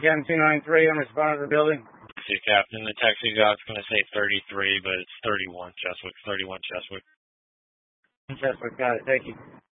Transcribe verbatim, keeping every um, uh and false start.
Cam two nine three, I'm responding to the building. See, Captain, the taxi guy's going to say thirty-three, but it's thirty-one, Cheswick, thirty-one, Cheswick. Cheswick, got it, thank you.